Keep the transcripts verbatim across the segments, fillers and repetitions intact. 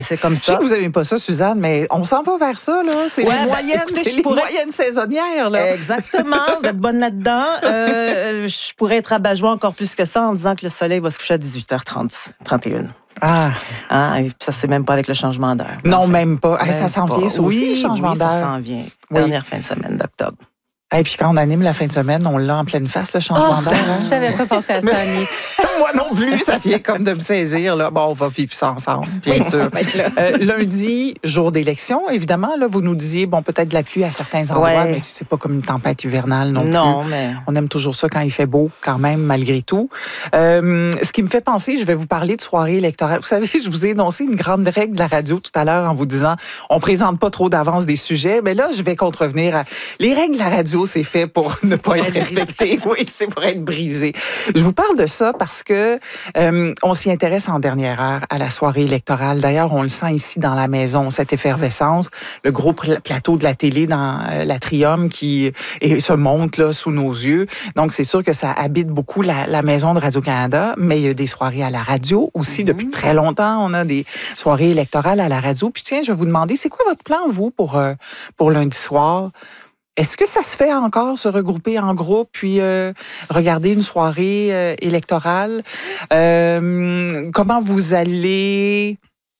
C'est comme ça. Je sais que vous n'aimez pas ça, Suzanne, mais on s'en va vers ça, là. C'est Ouais, les ben, moyennes, écoutez, c'est je les pourrais- moyennes saisonnières, là. Exactement, vous êtes bonne là-dedans. Euh, je pourrais être abat-joie encore plus que ça en disant que le soleil va se coucher à dix-huit heures trente, trente et une. Ah, Hein, et ça, c'est même pas avec le changement d'heure. non, En fait, même pas. Hey, ça même s'en pas. vient, ça aussi, oui, le changement oui, ça d'heure. s'en vient. Oui. Dernière fin de semaine d'octobre. Et puis quand on anime la fin de semaine, on l'a en pleine face, le changement Oh, d'heure. hein. je n'avais pas pensé à ça, Annie. Moi non plus, ça vient comme de me saisir. Là. Bon, on va vivre ça ensemble, bien sûr. Euh, lundi, jour d'élection, évidemment, là, vous nous disiez, bon, peut-être de la pluie à certains endroits, Ouais. mais c'est pas comme une tempête hivernale non, Non, plus. mais... On aime toujours ça quand il fait beau, quand même, malgré tout. Euh, ce qui me fait penser, je vais vous parler de soirée électorale. Vous savez, je vous ai énoncé une grande règle de la radio tout à l'heure en vous disant, on présente pas trop d'avance des sujets, mais là, je vais contrevenir à... Les règles de la radio, c'est fait pour ne pas être respectées. Oui, c'est pour être brisé. Je vous parle de ça parce que euh, on s'y intéresse en dernière heure à la soirée électorale. D'ailleurs, on le sent ici dans la maison, cette effervescence, le gros pl- plateau de la télé dans euh, l'Atrium qui et, se monte là sous nos yeux. Donc, c'est sûr que ça habite beaucoup la, la maison de Radio-Canada, mais il y a des soirées à la radio aussi. Mm-hmm. Depuis très longtemps, on a des soirées électorales à la radio. Puis tiens, je vais vous demander, c'est quoi votre plan, vous, pour, euh, pour lundi soir? Est-ce que ça se fait encore, se regrouper en groupe, puis euh, regarder une soirée euh, électorale? Euh, comment vous allez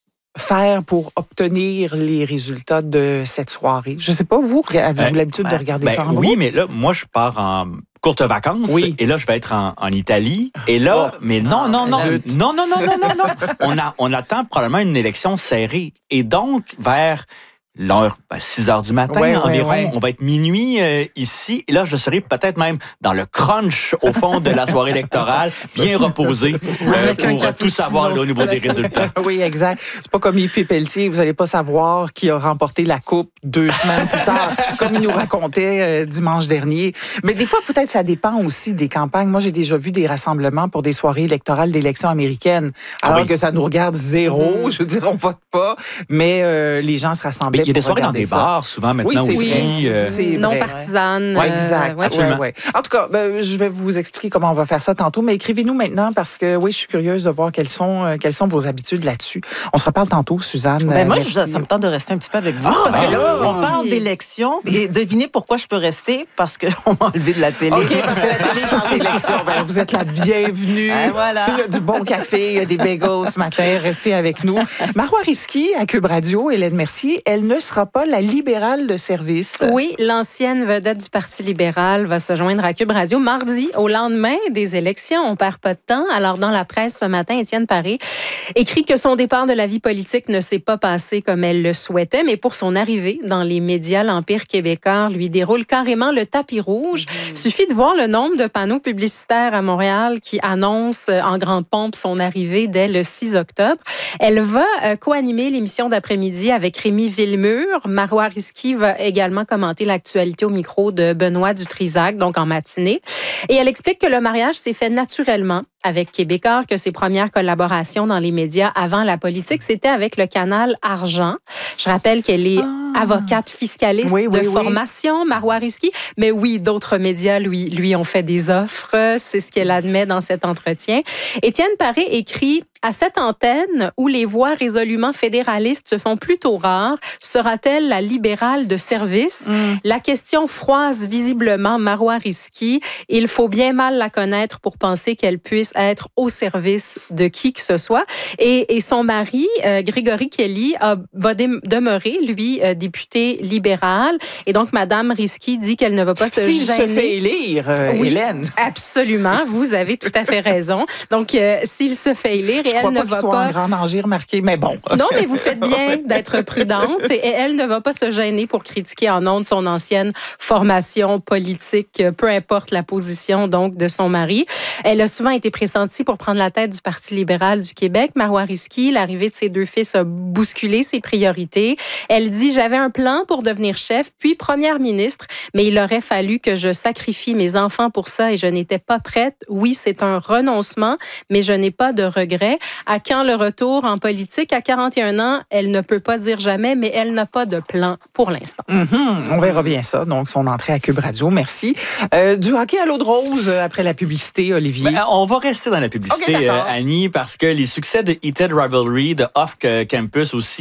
faire pour obtenir les résultats de cette soirée? Je ne sais pas, vous, avez-vous Euh, l'habitude de regarder ben, ça en oui, groupe? mais là, moi, je pars en courte vacances. Oui. Et là, je vais être en, en Italie. Et là, Oh. mais non, non, non, zut. non, non, non, non, non, non. On, a, on attend probablement une élection serrée. Et donc, vers l'heure, ben, six heures du matin Ouais, ouais, environ, ouais. on va être minuit euh, ici. Et là, je serai peut-être même dans le crunch au fond de la soirée électorale, bien reposé euh, Avec un pour tout cappuccino. savoir là, au niveau des résultats. Oui, exact. C'est pas comme Yves Pelletier, vous n'allez pas savoir qui a remporté la coupe deux semaines plus tard, comme il nous racontait euh, dimanche dernier. Mais des fois, peut-être, ça dépend aussi des campagnes. Moi, j'ai déjà vu des rassemblements pour des soirées électorales d'élections américaines, alors oui. que ça nous regarde zéro. Je veux dire, on vote pas, mais euh, les gens se rassemblaient Mais il y a des pour soirées dans regarder des ça. bars, souvent maintenant Oui, c'est aussi. vrai. euh, C'est Non vrai. partisane. Oui, euh, exact. ouais. Absolument. Ouais, ouais. En tout cas, ben, je vais vous expliquer comment on va faire ça tantôt, mais écrivez-nous maintenant parce que oui, je suis curieuse de voir quelles sont, euh, quelles sont vos habitudes là-dessus. On se reparle tantôt, Suzanne. Ben moi, Euh, je- merci. ça me tente de rester un petit peu avec vous. Ah, parce que ben là, oui. on parle d'élections. Et devinez pourquoi je peux rester? Parce qu'on m'a enlevé de la télé. OK, parce que la télé parle d'élection. Ben, vous êtes la bienvenue. Ben voilà. Il y a du bon café, il y a des bagels ce matin. Restez avec nous. Marois Risky, à Cube Radio, Hélène Mercier, elle ne sera pas la libérale de service. Oui, l'ancienne vedette du Parti libéral va se joindre à Cube Radio mardi, au lendemain des élections. On perd pas de temps. Alors, dans la presse ce matin, Étienne Paré écrit que son départ de la vie politique ne s'est pas passé comme elle le souhaitait, mais pour son arrivée dans les médias, l'Empire québécois lui déroule carrément le tapis rouge. Mmh. Suffit de voir le nombre de panneaux publicitaires à Montréal qui annoncent en grande pompe son arrivée dès le six octobre. Elle va euh, co-animer l'émission d'après-midi avec Rémi Villemur. Marois Risky va également commenter l'actualité au micro de Benoît Dutrisac, donc en matinée. Et elle explique que le mariage s'est fait naturellement avec Québécois, que ses premières collaborations dans les médias avant la politique, c'était avec le canal Argent. Je rappelle qu'elle est ah. avocate fiscaliste oui, oui, de oui. formation, Marois Risky. Mais oui, d'autres médias lui, lui ont fait des offres. C'est ce qu'elle admet dans cet entretien. Étienne Paré écrit « À cette antenne où les voix résolument fédéralistes se font plutôt rares, sera-t-elle la libérale de service? Mm. La question froisse visiblement Marois Risky. Il faut bien mal la connaître pour penser qu'elle puisse être au service de qui que ce soit. » Et, et son mari, euh, Grégory Kelly, a, va dé- demeurer, lui, euh, député libéral. Et donc, Madame Risky dit qu'elle ne va pas se S'il gêner. se fait élire, euh, oui, Hélène. Absolument, vous avez tout à fait raison. Donc, euh, s'il se fait élire, et Je elle crois ne pas qu'il va soit pas... en grand danger remarqué, mais bon. Non, mais vous faites bien d'être prudente. Et elle ne va pas se gêner pour critiquer en ondes son ancienne formation politique, peu importe la position donc de son mari. Elle a souvent été pressentie pour prendre la tête du Parti libéral du Québec. Marois Risky, l'arrivée de ses deux fils a bousculé ses priorités. Elle dit « J'avais J'avais un plan pour devenir chef, puis première ministre, mais il aurait fallu que je sacrifie mes enfants pour ça et je n'étais pas prête. Oui, c'est un renoncement, mais je n'ai pas de regrets. À quand le retour en politique? À quarante et un ans, elle ne peut pas dire jamais, mais elle n'a pas de plan pour l'instant. Mm-hmm. On verra bien ça. Donc, son entrée à Cube Radio. Merci. Euh, du hockey à l'eau de rose après la publicité, Olivier. Ben, on va rester dans la publicité, Okay, euh, Annie, parce que les succès de Heated Rivalry, de Off Campus aussi,